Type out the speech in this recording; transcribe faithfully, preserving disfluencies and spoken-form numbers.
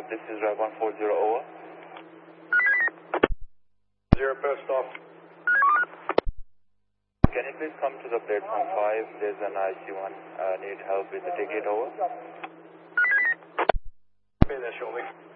off. This is Drive one four zero, over. Zero post off. Can you please come to the platform five? There's an I C one. Uh, need help with the ticket, over. Finish, only.